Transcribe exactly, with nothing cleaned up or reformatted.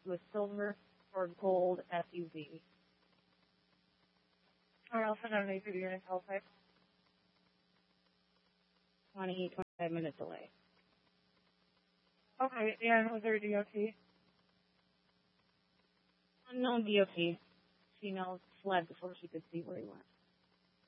to a silver or gold S U V. Or else another day for the unit Halifax. twenty, twenty-five minute delay. Okay, and was there a D O T? Unknown D O T. She knows fled before she could see where he went.